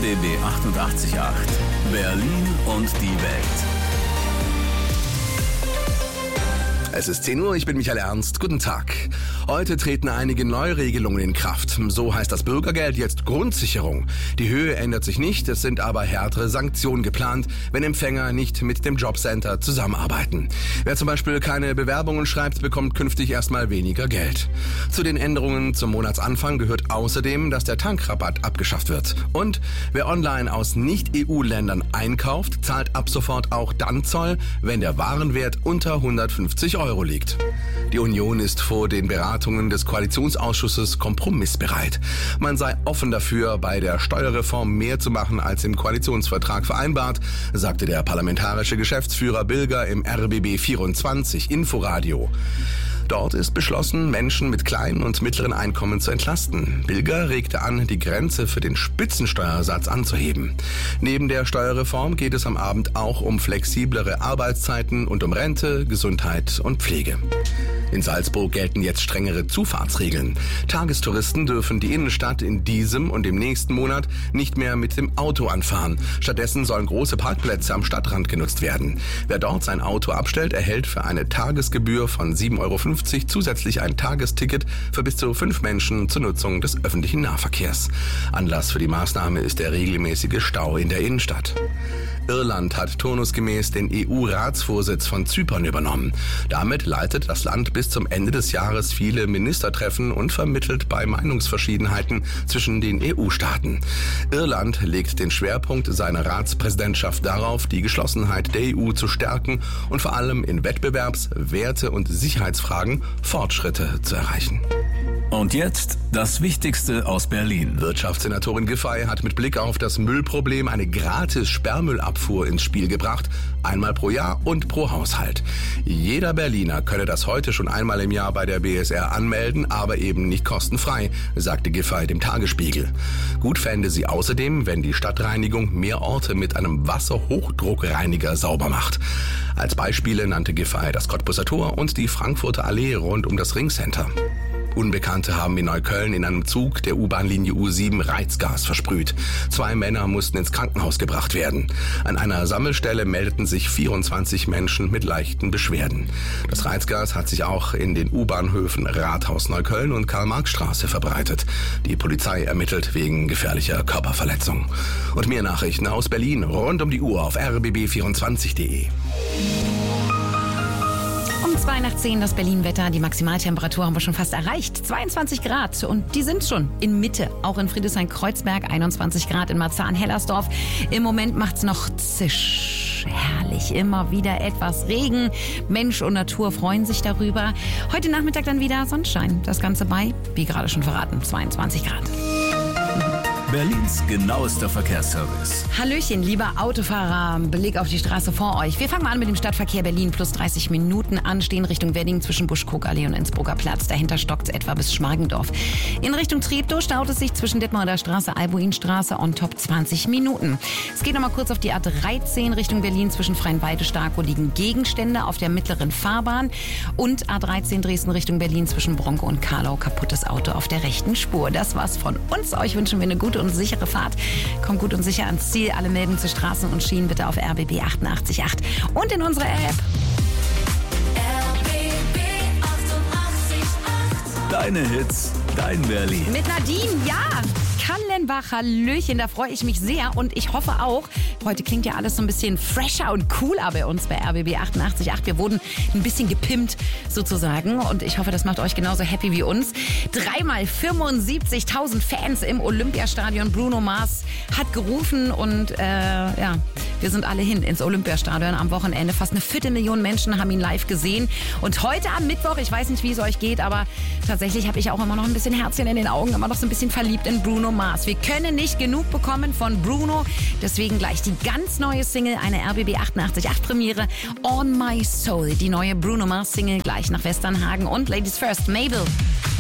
RBB 88.8 Berlin und die Welt. Es ist 10 Uhr, ich bin Michael Ernst. Guten Tag. Heute treten einige Neuregelungen in Kraft. So heißt das Bürgergeld jetzt Grundsicherung. Die Höhe ändert sich nicht, es sind aber härtere Sanktionen geplant, wenn Empfänger nicht mit dem Jobcenter zusammenarbeiten. Wer zum Beispiel keine Bewerbungen schreibt, bekommt künftig erstmal weniger Geld. Zu den Änderungen zum Monatsanfang gehört außerdem, dass der Tankrabatt abgeschafft wird. Und wer online aus Nicht-EU-Ländern einkauft, zahlt ab sofort auch dann Zoll, wenn der Warenwert unter 150 Euro liegt. Die Union ist vor den Beratungen des Koalitionsausschusses kompromissbereit. Man sei offen dafür, bei der Steuerreform mehr zu machen als im Koalitionsvertrag vereinbart, sagte der parlamentarische Geschäftsführer Bilger im RBB 24 Inforadio. Dort ist beschlossen, Menschen mit kleinen und mittleren Einkommen zu entlasten. Bilger regte an, die Grenze für den Spitzensteuersatz anzuheben. Neben der Steuerreform geht es am Abend auch um flexiblere Arbeitszeiten und um Rente, Gesundheit und Pflege. In Salzburg gelten jetzt strengere Zufahrtsregeln. Tagestouristen dürfen die Innenstadt in diesem und im nächsten Monat nicht mehr mit dem Auto anfahren. Stattdessen sollen große Parkplätze am Stadtrand genutzt werden. Wer dort sein Auto abstellt, erhält für eine Tagesgebühr von 7,50 Euro zusätzlich ein Tagesticket für bis zu 5 Menschen zur Nutzung des öffentlichen Nahverkehrs. Anlass für die Maßnahme ist der regelmäßige Stau in der Innenstadt. Irland hat turnusgemäß den EU-Ratsvorsitz von Zypern übernommen. Damit leitet das Land bis zum Ende des Jahres viele Ministertreffen und vermittelt bei Meinungsverschiedenheiten zwischen den EU-Staaten. Irland legt den Schwerpunkt seiner Ratspräsidentschaft darauf, die Geschlossenheit der EU zu stärken und vor allem in Wettbewerbs-, Werte- und Sicherheitsfragen Fortschritte zu erreichen. Und jetzt das Wichtigste aus Berlin. Wirtschaftssenatorin Giffey hat mit Blick auf das Müllproblem eine gratis Sperrmüllabfuhr ins Spiel gebracht, einmal pro Jahr und pro Haushalt. Jeder Berliner könne das heute schon einmal im Jahr bei der BSR anmelden, aber eben nicht kostenfrei, sagte Giffey dem Tagesspiegel. Gut fände sie außerdem, wenn die Stadtreinigung mehr Orte mit einem Wasserhochdruckreiniger sauber macht. Als Beispiele nannte Giffey das Cottbusser Tor und die Frankfurter Allee rund um das Ringcenter. Unbekannte haben in Neukölln in einem Zug der U-Bahn-Linie U7 Reizgas versprüht. 2 Männer mussten ins Krankenhaus gebracht werden. An einer Sammelstelle meldeten sich 24 Menschen mit leichten Beschwerden. Das Reizgas hat sich auch in den U-Bahnhöfen Rathaus Neukölln und Karl-Marx-Straße verbreitet. Die Polizei ermittelt wegen gefährlicher Körperverletzung. Und mehr Nachrichten aus Berlin rund um die Uhr auf rbb24.de. Um 9:02 das Berlin-Wetter. Die Maximaltemperatur haben wir schon fast erreicht. 22 Grad. Und die sind schon in Mitte. Auch in Friedrichshain-Kreuzberg 21 Grad. In Marzahn-Hellersdorf. Im Moment macht's noch zisch. Herrlich. Immer wieder etwas Regen. Mensch und Natur freuen sich darüber. Heute Nachmittag dann wieder Sonnenschein. Das Ganze bei, wie gerade schon verraten, 22 Grad. Berlins genauester Verkehrsservice. Hallöchen, lieber Autofahrer, Blick auf die Straße vor euch. Wir fangen mal an mit dem Stadtverkehr Berlin. Plus 30 Minuten anstehen Richtung Wedding zwischen Buschkogallee und Innsbrucker Platz. Dahinter stockt es etwa bis Schmargendorf. In Richtung Treptow staut es sich zwischen Detmolder Straße, Albuinstraße on top 20 Minuten. Es geht nochmal kurz auf die A13 Richtung Berlin. Zwischen Freienweide-Starkow liegen Gegenstände auf der mittleren Fahrbahn. Und A13 Dresden Richtung Berlin zwischen Bronco und Karlau. Kaputtes Auto auf der rechten Spur. Das war's von uns. Euch wünschen wir eine gute und sichere Fahrt. Kommt gut und sicher ans Ziel. Alle Meldungen zu Straßen und Schienen bitte auf RBB 88.8 und in unserer App. RBB 88.8. Deine Hits, dein Berlin. Mit Nadine, ja. Kallenbach, Hallöchen, da freue ich mich sehr und ich hoffe auch, heute klingt ja alles so ein bisschen fresher und cooler bei uns bei RBB 88.8. Wir wurden ein bisschen gepimpt sozusagen und ich hoffe, das macht euch genauso happy wie uns. 3x 75.000 Fans im Olympiastadion. Bruno Mars hat gerufen und ja, wir sind alle hin ins Olympiastadion am Wochenende. Fast 250.000 Menschen haben ihn live gesehen und heute am Mittwoch, ich weiß nicht, wie es euch geht, aber tatsächlich habe ich auch immer noch ein bisschen Herzchen in den Augen, immer noch so ein bisschen verliebt in Bruno Mars. Wir können nicht genug bekommen von Bruno, deswegen gleich die ganz neue Single, eine RBB 88.8 Premiere, On My Soul, die neue Bruno Mars Single gleich nach Westernhagen und Ladies First, Mabel.